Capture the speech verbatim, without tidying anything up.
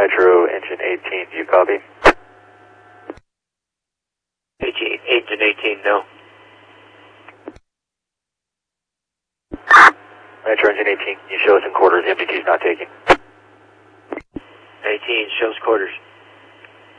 Metro engine eighteen, do you copy? eighteen, engine eighteen, no. Metro engine eighteen, you show us in quarters, M P T's not taking. eighteen shows quarters.